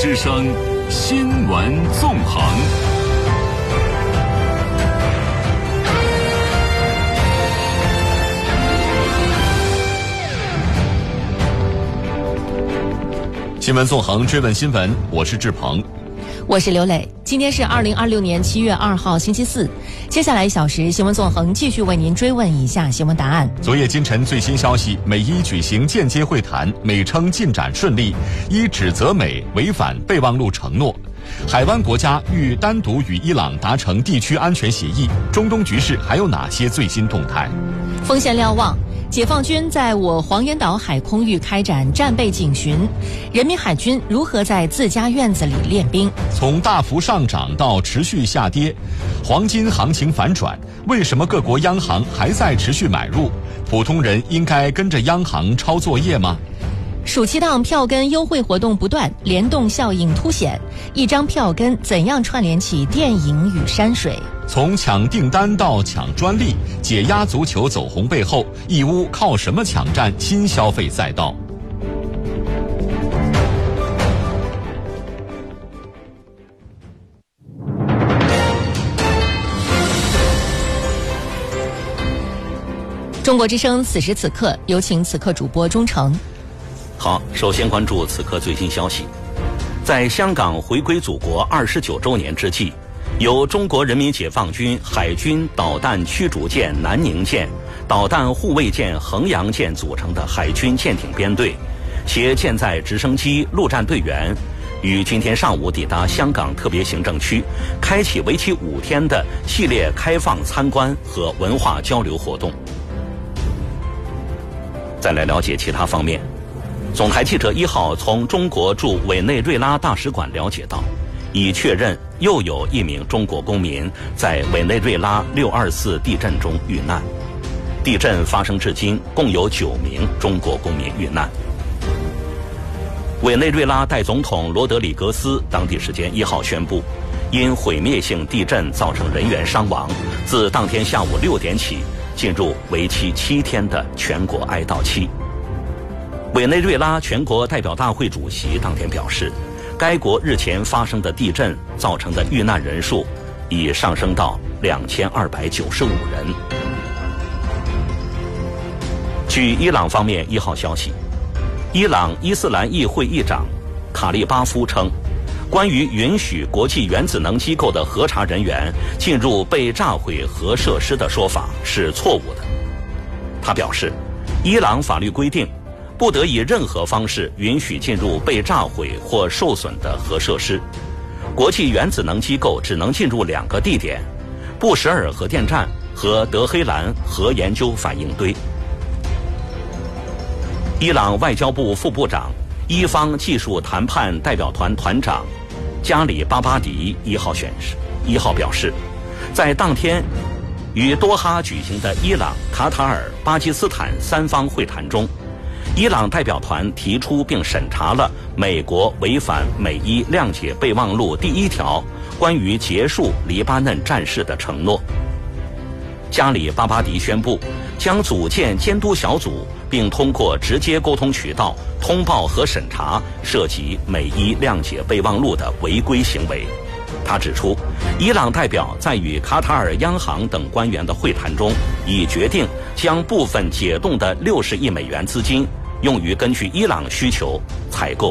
之声新闻纵横。新闻纵横，追问新闻，我是志鹏， 我是刘磊。今天是2026年7月2号星期四，接下来1小时，新闻纵横继续为您追问以下新闻答案。 昨夜今晨最新消息，美伊举行间接会谈，美称进展顺利，伊指责美违反备忘录承诺。海湾国家欲单独与伊朗达成地区安全协议，中东局势还有哪些最新动态？ 风险瞭望，解放军在我黄岩岛海空域开展战备警巡，人民海军如何在自家院子里练兵？ 从大幅上涨到持续下跌，黄金行情反转，为什么各国央行还在持续买入？普通人应该跟着央行抄作业吗？ 暑期档票根优惠活动不断，联动效应凸显。一张票根怎样串联起电影与山水？ 从抢订单到抢专利，解压足球走红背后，义乌靠什么抢占新消费赛道？ 中国之声此时此刻，有请此刻主播钟诚。 好，首先关注此刻最新消息。在香港回归祖国29周年之际，由中国人民解放军海军导弹驱逐舰南宁舰、导弹护卫舰衡阳舰组成的海军舰艇编队，携舰载直升机陆战队员，于今天上午抵达香港特别行政区，开启为期5天的系列开放参观和文化交流活动。再来了解其他方面。总台记者1号从中国驻委内瑞拉大使馆了解到，已确认又有1名中国公民在委内瑞拉624地震中遇难。地震发生至今，共有9名中国公民遇难。委内瑞拉代总统罗德里格斯当地时间1号宣布，因毁灭性地震造成人员伤亡，自当天下午6点起进入为期7天的全国哀悼期。委内瑞拉全国代表大会主席当天表示，该国日前发生的地震造成的遇难人数已上升到2295人。据伊朗方面1号消息，伊朗伊斯兰议会议长卡利巴夫称，关于允许国际原子能机构的核查人员进入被炸毁核设施的说法是错误的。他表示，伊朗法律规定，不得以任何方式允许进入被炸毁或受损的核设施。国际原子能机构只能进入2个地点：布什尔核电站和德黑兰核研究反应堆。伊朗外交部副部长、伊方技术谈判代表团团长加里巴巴迪1号表示，在当天于多哈举行的伊朗、卡塔尔、巴基斯坦3方会谈中，伊朗代表团提出并审查了美国违反美伊谅解备忘录第1条关于结束黎巴嫩战事的承诺。加里巴巴迪宣布将组建监督小组，并通过直接沟通渠道通报和审查涉及美伊谅解备忘录的违规行为。他指出，伊朗代表在与卡塔尔央行等官员的会谈中，已决定将部分解冻的60亿美元资金用于根据伊朗需求采购